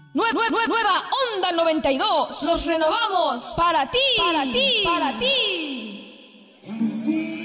Nueva Onda 92. Nos renovamos para ti, para ti, para ti.